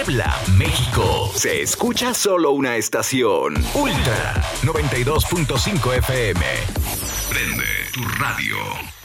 Puebla, México. Se escucha solo una estación. Ultra 92.5 FM. Prende tu radio.